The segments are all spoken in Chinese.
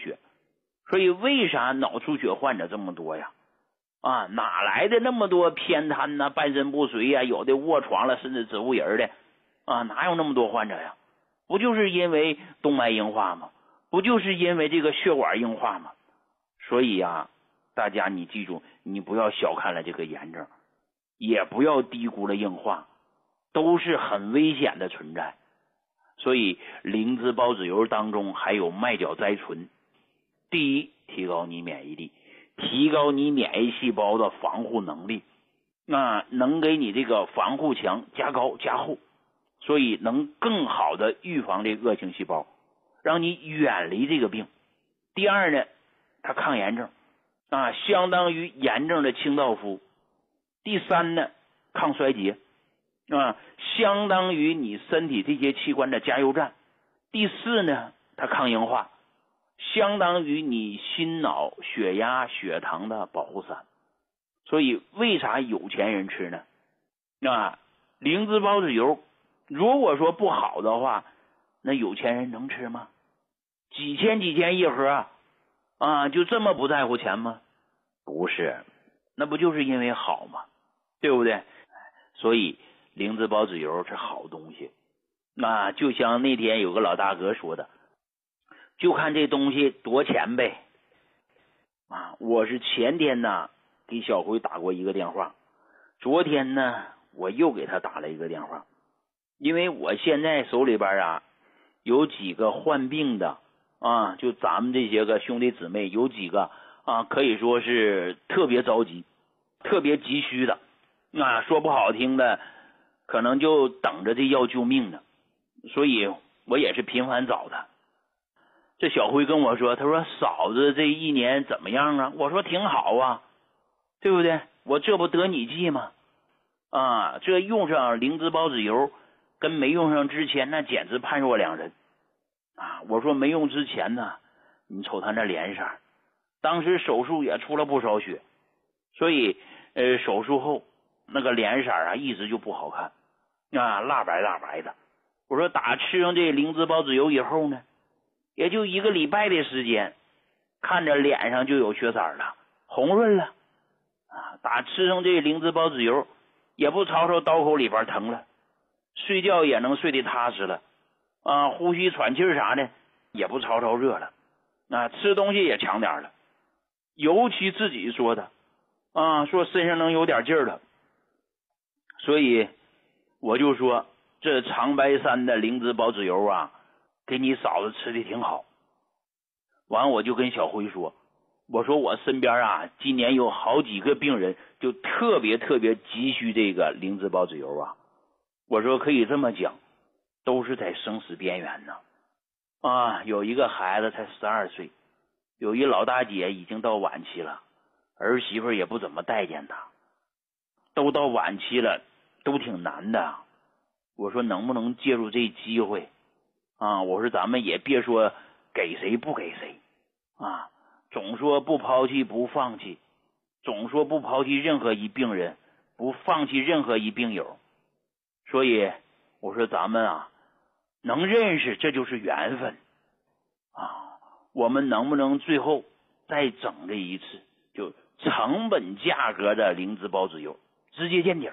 血。所以为啥脑出血患者这么多呀？哪来的那么多偏瘫呐、半身不遂呀，有的卧床了，甚至植物人的哪有那么多患者呀？不就是因为动脉硬化吗？不就是因为这个血管硬化吗？所以大家你记住，你不要小看了这个炎症，也不要低估了硬化，都是很危险的存在。所以灵芝孢子油当中还有麦角甾醇，第一，提高你免疫力，提高你免疫细胞的防护能力，能给你这个防护墙加高加厚，所以能更好的预防这个恶性细胞，让你远离这个病。第二呢，它抗炎症相当于炎症的清道夫。第三呢，抗衰竭相当于你身体这些器官的加油站。第四呢，它抗硬化，相当于你心脑血压血糖的保护伞。所以为啥有钱人吃呢？灵芝孢子油如果说不好的话，那有钱人能吃吗？几千一盒就这么不在乎钱吗？不是，那不就是因为好吗？对不对？所以灵芝孢子油是好东西。就像那天有个老大哥说的，就看这东西多钱呗。我是前天呢给小辉打过一个电话，昨天呢我又给他打了一个电话，因为我现在手里边有几个患病的就咱们这些个兄弟姊妹有几个可以说是特别着急特别急需的，说不好听的可能就等着这药救命呢，所以我也是频繁找他。这小辉跟我说，他说嫂子这一年怎么样啊？我说挺好啊，对不对？我这不得你计吗？这用上灵芝孢子油跟没用上之前那简直判若两人我说没用之前呢，你瞅他那脸色，当时手术也出了不少血，所以手术后那个脸色一直就不好看蜡白的。我说打吃上这灵芝孢子油以后呢，也就1个礼拜的时间，看着脸上就有血色了，红润了打吃上这灵芝孢子油也不吵吵刀口里边疼了，睡觉也能睡得踏实了呼吸喘气啥的也不吵吵热了吃东西也强点了，尤其自己说的说身上能有点劲儿了。所以我就说这长白山的灵芝孢子油给你嫂子吃的挺好。完我就跟小辉说，我说我身边今年有好几个病人就特别急需这个灵芝孢子油我说可以这么讲，都是在生死边缘呢有一个孩子才12岁，有一老大姐已经到晚期了，儿媳妇也不怎么待见他，都到晚期了，都挺难的。我说能不能借助这机会我说咱们也别说给谁不给谁总说不抛弃不放弃，总说不抛弃任何一病人，不放弃任何一病友。所以我说咱们能认识这就是缘分我们能不能最后再整这一次，就成本价格的灵芝孢子油直接见底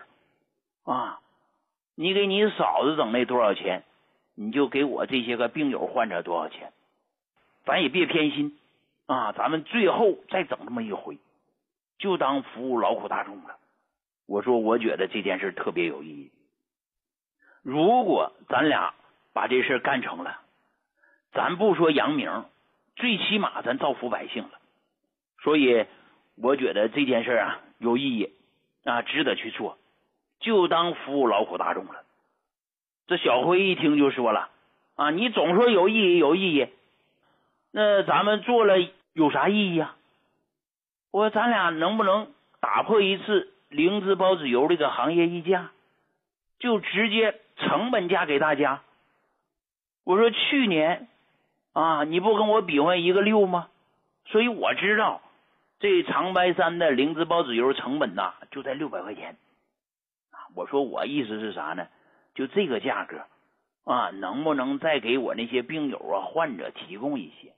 你给你嫂子整那多少钱，你就给我这些个病友患者多少钱，咱也别偏心咱们最后再整这么一回，就当服务劳苦大众了。我说我觉得这件事特别有意义，如果咱俩把这事干成了，咱不说扬名，最起码咱造福百姓了。所以我觉得这件事有意义值得去做，就当服务劳苦大众了。这小辉一听就说了你总说有意义，那咱们做了有啥意义我说咱俩能不能打破一次灵芝孢子油这个行业溢价，就直接成本价给大家。我说去年你不跟我比划1个6吗？所以我知道这长白山的灵芝孢子油成本就在600块钱我说我意思是啥呢，就这个价格能不能再给我那些病友患者提供一些